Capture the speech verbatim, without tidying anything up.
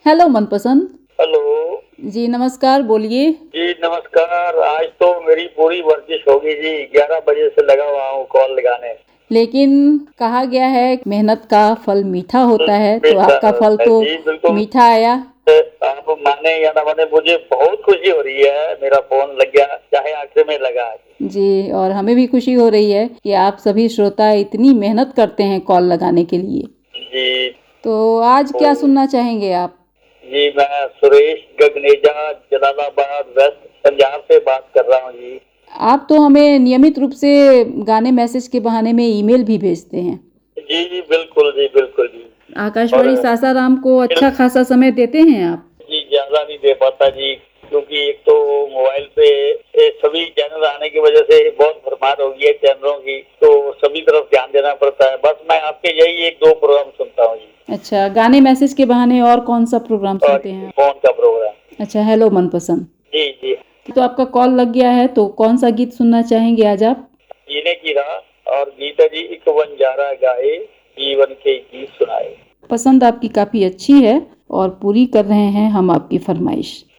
Hello मनपसंद। Hello जी नमस्कार, बोलिए। जी नमस्कार। आज तो मेरी पूरी वर्जिश होगी जी, ग्यारह बजे से लगा हुआ हूँ कॉल लगाने। लेकिन कहा गया है मेहनत का फल मीठा होता है, तो मीठा आपका फल होता है तो जी, बिल्कुल। मीठा आया। आप माने या ना माने, मुझे बहुत खुशी हो रही है, मेरा फोन लग गया, चाहे आखिर में लगा। जी, और हमें भी खुशी हो रही है कि आप सभी श्रोता इतनी मेहनत करते हैं कॉल लगाने के लिए। जी तो आज क्या सुनना चाहेंगे आप? जी मैं सुरेश गगनेजा, जलालाबाद वेस्ट पंजाब से बात कर रहा हूँ जी। आप तो हमें नियमित रूप से गाने मैसेज के बहाने में ईमेल भी भेजते हैं। जी जी बिल्कुल जी, बिल्कुल जी। आकाशवाणी सासाराम को अच्छा खासा समय देते हैं आप? जी ज्यादा नहीं दे पाता जी, क्योंकि एक तो मोबाइल पे सभी चैनल आने की वजह से बहुत भरमार हो गई है चैनलों की, तो सभी तरफ ध्यान देना पड़ता है। बस मैं आपके यही एक दो प्रोग्राम सुनता हूँ जी। अच्छा, गाने मैसेज के बहाने और कौन सा प्रोग्राम सुनते हैं? कौन का प्रोग्राम? अच्छा, हेलो मनपसंद। जी जी। तो आपका कॉल लग गया है, तो कौन सा गीत सुनना चाहेंगे आज आप? जीने की राह और गीता जी एक बंजारा गाए, जीवन के गीत सुनाए। पसंद आपकी काफी अच्छी है और पूरी कर रहे हैं हम आपकी फरमाइश।